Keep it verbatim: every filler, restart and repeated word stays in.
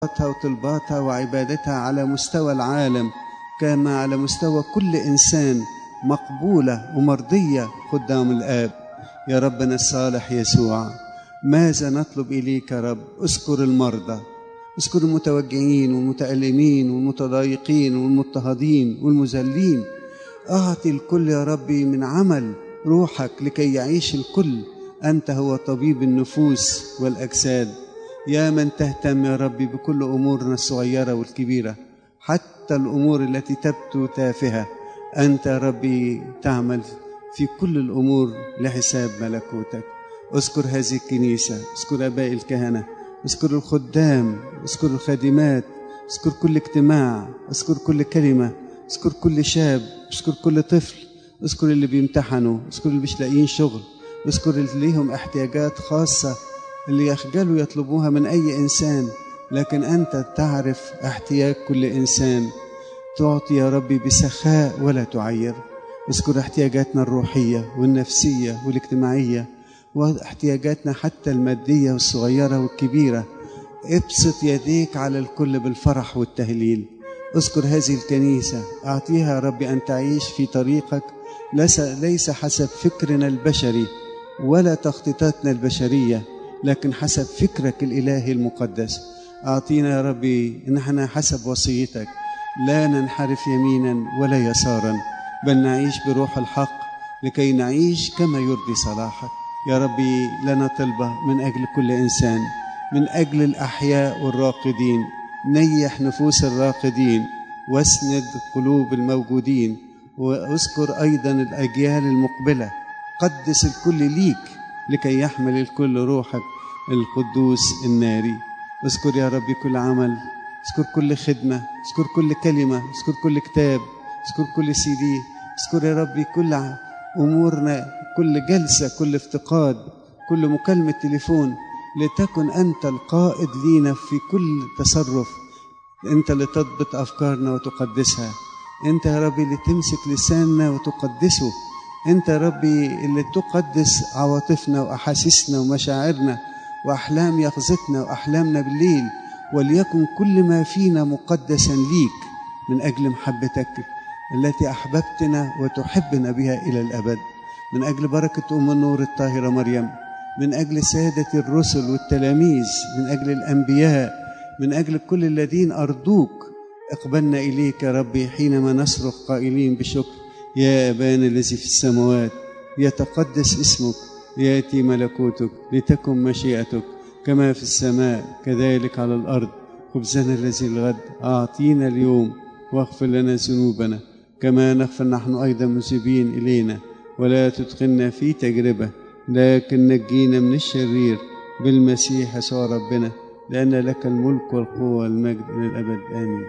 وطلباتها وعبادتها على مستوى العالم كما على مستوى كل إنسان مقبولة ومرضية قدام الآب. يا ربنا الصالح يسوع، ماذا نطلب إليك يا رب؟ اذكر المرضى، اذكر المتوجعين والمتألمين والمتضايقين والمضطهدين والمذلين. أعطي الكل يا ربي من عمل روحك لكي يعيش الكل. أنت هو طبيب النفوس والأجساد، يا من تهتم يا ربي بكل أمورنا الصغيرة والكبيرة، حتى الأمور التي تبدو تافهة. أنت يا ربي تعمل في كل الأمور لحساب ملكوتك. اذكر هذه الكنيسة، اذكر آباء الكهنة، اذكر الخدام، اذكر الخادمات، اذكر كل اجتماع، اذكر كل كلمة، اذكر كل شاب، اذكر كل طفل، اذكر اللي بيمتحنوا، اذكر اللي مش لاقيين شغل، اذكر اللي ليهم احتياجات خاصة اللي يخجلوا يطلبوها من أي إنسان، لكن أنت تعرف احتياج كل إنسان. تعطي يا ربي بسخاء ولا تعير. اذكر احتياجاتنا الروحية والنفسية والاجتماعية واحتياجاتنا حتى المادية والصغيرة والكبيرة. ابسط يديك على الكل بالفرح والتهليل. اذكر هذه الكنيسة، أعطيها يا ربي أن تعيش في طريقك ليس حسب فكرنا البشري ولا تخطيطاتنا البشرية، لكن حسب فكرك الإلهي المقدس. أعطينا يا ربي إن احنا حسب وصيتك لا ننحرف يمينا ولا يسارا، بل نعيش بروح الحق لكي نعيش كما يرضي صلاحك. يا ربي لنا طلبة من أجل كل إنسان، من أجل الأحياء والراقدين. نيح نفوس الراقدين واسند قلوب الموجودين، واذكر أيضا الأجيال المقبلة. قدس الكل ليك لكي يحمل الكل روحك القدوس الناري. اذكر يا ربي كل عمل، اذكر كل خدمة، اذكر كل كلمة، اذكر كل كتاب، اذكر كل سي دي. اذكر يا ربي كل أمورنا، كل جلسة، كل افتقاد، كل مكالمة تليفون، لتكن أنت القائد لينا في كل تصرف. أنت اللي تضبط أفكارنا وتقدسها. أنت يا ربي اللي تمسك لساننا وتقدسه. أنت يا ربي اللي تقدس عواطفنا وأحاسيسنا ومشاعرنا وأحلام يقظتنا وأحلامنا بالليل. وليكن كل ما فينا مقدسا ليك من أجل محبتك التي أحببتنا وتحبنا بها إلى الأبد. من أجل بركة أم النور الطاهرة مريم، من أجل سادة الرسل والتلاميذ، من أجل الأنبياء، من أجل كل الذين أرضوك. اقبلنا إليك يا ربي حينما نصرخ قائلين بشكر: يا أبانا الذي في السماوات، يتقدس اسمك، يأتي ملكوتك، لتكن مشيئتك كما في السماء كذلك على الأرض. خبزنا الذي الغد أعطينا اليوم، واغفر لنا ذنوبنا كما نغفر نحن أيضا مذنبين إلينا، ولا تدخلنا في تجربة لكن نجينا من الشرير بالمسيح يسوع ربنا، لأن لك الملك والقوة والمجد إلى الأبد. آمين.